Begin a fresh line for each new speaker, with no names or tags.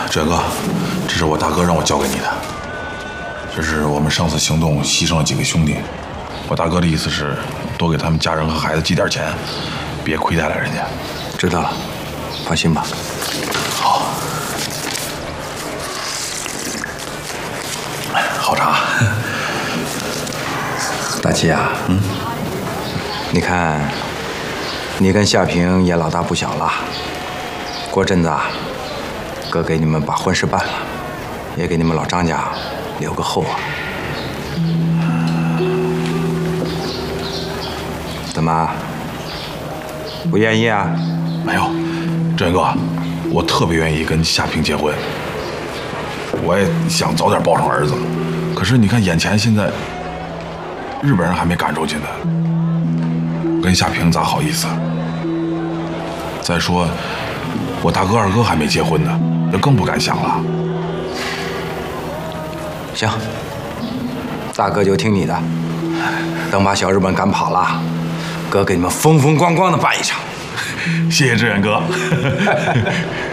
志远哥，这是我大哥让我交给你的。这是我们上次行动牺牲了几个兄弟，我大哥的意思是多给他们家人和孩子寄点钱，别亏待了人家。
知道了，放心吧。
好，好茶。
大七啊，你看，你跟夏平也老大不小了，过阵子啊，哥给你们把婚事办了，也给你们老张家留个后啊。怎么，不愿意啊？
没有，志远哥，我特别愿意跟夏平结婚，我也想早点抱上儿子，可是你看眼前现在。日本人还没赶出去呢，跟夏平咋好意思？再说，我大哥二哥还没结婚呢，就更不敢想了。
行，大哥就听你的。等把小日本赶跑了，哥给你们风风光光的办一场。
谢谢志远哥。